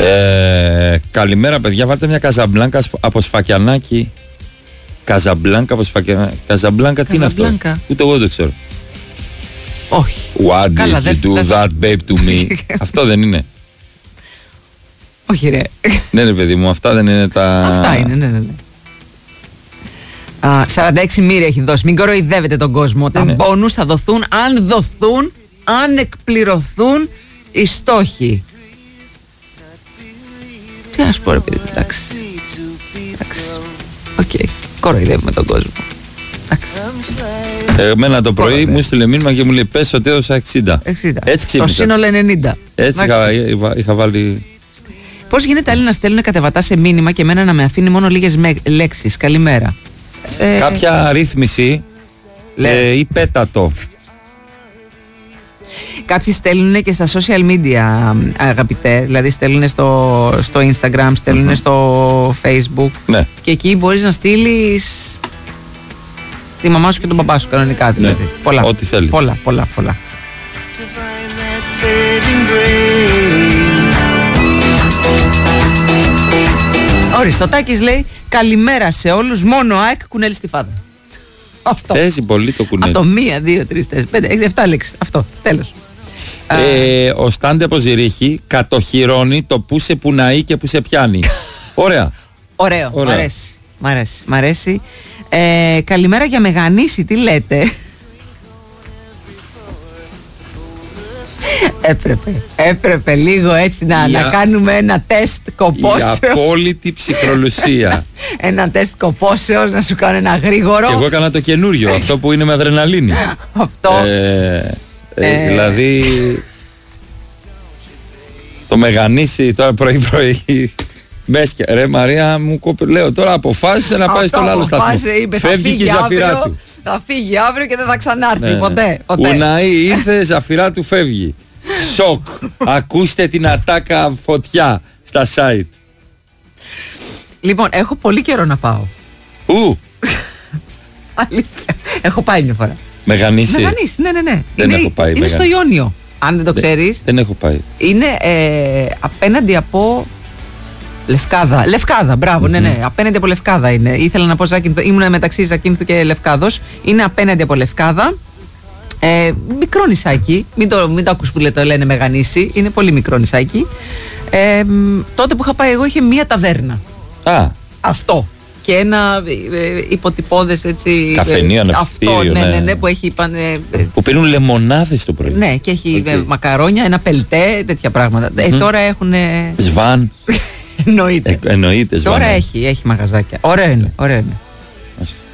Καλημέρα, παιδιά. Βάλτε μια Καζαμπλάνκα από Σφακιανάκι. Καζαμπλάνκα από Σφακιανάκι. Καζαμπλάνκα, τι είναι αυτό? Ούτε εγώ δεν ξέρω. Όχι. What did you do that, babe, to me? Αυτό δεν είναι? Όχι, ρε. Ναι, ρε παιδί μου, αυτά δεν είναι τα. Αυτά είναι, ναι. 46 μοίρια έχει δώσει. Μην κοροϊδεύετε τον κόσμο. Τα μπόνους θα δοθούν αν εκπληρωθούν οι στόχοι. Τι να σου πω, ρε παιδί, εντάξει. Οκ, κοροϊδεύουμε τον κόσμο. Εμένα το πρωί μου στείλε μήνυμα και μου λέει πες ότι έδωσα 60. Έτσι ξύπνησα. Το σύνολο 90. Έτσι είχα βάλει. Πώς γίνεται άλλοι να στέλνουν κατεβατά σε μήνυμα και εμένα να με αφήνει μόνο λίγες λέξεις? Καλημέρα. Κάποια ρύθμιση ή πέτατο. Κάποιοι στέλνουν και στα social media, αγαπητέ. Δηλαδή στέλνουν στο Instagram, στέλνουν στο Facebook. Ναι. Και εκεί μπορείς να στείλεις τη μαμά σου και τον παπά σου κανονικά, δηλαδή. Ναι. Πολλά. Ό,τι θέλεις. Πολλά. Ο Ριστοτάκης λέει καλημέρα σε όλους, μόνο ΑΕΚ, κουνέλι στη φάδα. Αυτό. Παίζει πολύ το κουνέλι. Αυτό, 1, 2, 3, 4, 5, 6, 7 λέξεις. Αυτό, τέλος. Ο Στάντε από Ζηρίχη κατοχυρώνει το που σε πουναεί και που σε πιάνει. Ωραία. Ωραίο. Μ' αρέσει. Καλημέρα για Μεγανήσι, τι λέτε? Έπρεπε λίγο έτσι να κάνουμε ένα τεστ κοπόσεως. Η απόλυτη ψυχρολουσία. Ένα τεστ κοπόσεως, να σου κάνω ένα γρήγορο. Και εγώ έκανα το καινούριο, αυτό που είναι με αδρεναλίνη. Αυτό. Δηλαδή το Μεγανήσι τώρα πρωί. Ρε Μαρία μου, λέω τώρα αποφάσισε να πάει στον άλλο σταθμό. Φεύγει και η Ζαφυρά του. Θα φύγει αύριο και δεν θα ξανάρθει ποτέ. Ουναή ήρθε, Ζαφυρά του φεύγει. Σοκ. Ακούστε την ατάκα φωτιά στα site. Λοιπόν, έχω πολύ καιρό να πάω. Πού? Αλήθεια. Έχω πάει μια φορά. Μεγανήσι, ναι. Δεν έχω πάει. Είναι στο Ιόνιο. Αν δεν το ξέρεις. Δεν έχω πάει. Είναι απέναντι από Λευκάδα, μπράβο, ναι. Απέναντι από Λευκάδα είναι. Ήθελα να πω Ζάκυνθο, ήμουν μεταξύ Ζακύνθου και Λευκάδος. Είναι απέναντι από Λευκάδα. Μικρό νησάκι. Μην το ακούς που λένε Μεγανήσι. Είναι πολύ μικρό νησάκι. Τότε που είχα πάει εγώ είχε μία ταβέρνα. Αυτό. Και ένα υποτυπώδες έτσι. Καφενείο, αναψυκτήριο. Αυτό, ναι, που έχει. Που πίνουν λεμονάδες το πρωί. Ναι, και έχει μακαρόνια, ένα πελτέ, τέτοια πράγματα. Τώρα έχουν. Σβάν. Εννοείται. Εννοείται. Τώρα έχει μαγαζάκια. Ωραίο είναι.